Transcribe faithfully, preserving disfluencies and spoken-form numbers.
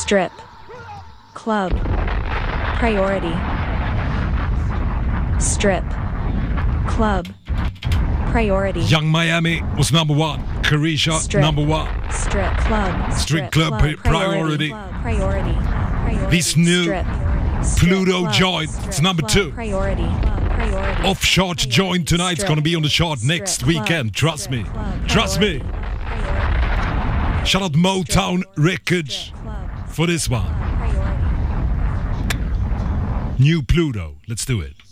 Strip. Club. Priority. Strip. Club. Priority. Young Miami was number one. Carisha, Strip. number one. Strip club. Strip club pri- priority. Priority. Priority. This new Strip. Pluto Club. joint, Strip it's number club. two. Priority. Priority. Off-chart joint tonight. It's Strip. gonna be on the chart Strip next club. weekend. Trust Strip me. club. Trust me. Priority. Shout out Motown Records Strip club. for this one. Priority. New Pluto. Let's do it.